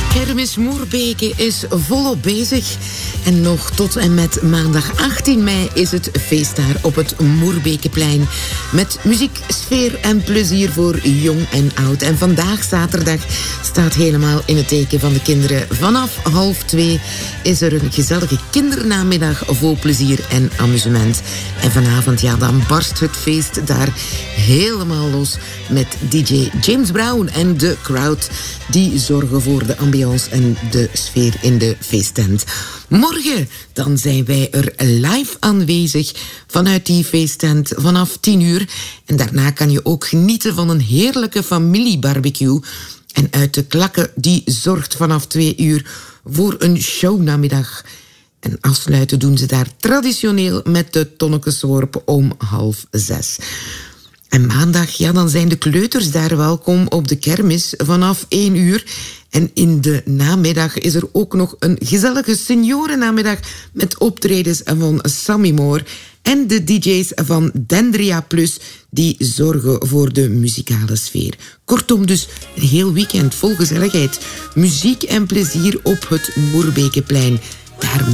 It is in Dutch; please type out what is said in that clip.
Kermis Moerbeke is volop bezig. En nog tot en met maandag 18 mei is het feest daar op het Moerbekeplein. Met muziek, sfeer en plezier voor jong en oud. En vandaag, zaterdag, staat helemaal in het teken van de kinderen. Vanaf 1:30 is er een gezellige kindernamiddag vol plezier en amusement. En vanavond, ja, dan barst het feest daar helemaal los met DJ James Brown en de crowd. Die zorgen voor de ambiance en de sfeer in de feesttent. Morgen, dan zijn wij er live aanwezig vanuit die feesttent vanaf 10 uur. En daarna kan je ook genieten van een heerlijke familiebarbecue. En Uit de Klakken, die zorgt vanaf 2 uur voor een shownamiddag. En afsluiten doen ze daar traditioneel met de tonnekesworp om 5:30. En maandag, ja, dan zijn de kleuters daar welkom op de kermis vanaf 1 uur. En in de namiddag is er ook nog een gezellige seniorennamiddag met optredens van Sammy Moore en de DJ's van Dendria Plus, die zorgen voor de muzikale sfeer. Kortom dus een heel weekend vol gezelligheid, muziek en plezier op het Moerbekeplein. Daar